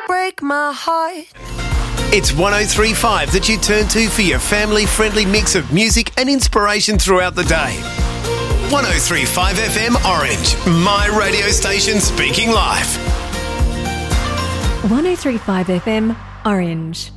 break my heart. It's 103.5 that you turn to for your family-friendly mix of music and inspiration throughout the day. 103.5 FM Orange, my radio station speaking live. 103.5 FM Orange.